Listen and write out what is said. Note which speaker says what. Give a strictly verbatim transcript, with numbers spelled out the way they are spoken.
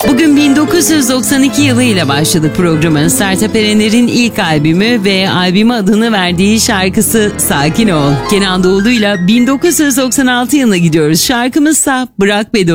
Speaker 1: Bugün bin dokuz yüz doksan iki yılıyla başladık programın. Sertab Erener'in ilk albümü ve albüme adını verdiği şarkısı Sakin Ol. Kenan Doğulu'yla bin dokuz yüz doksan altı yılına gidiyoruz. Şarkımızsa Bırak Beni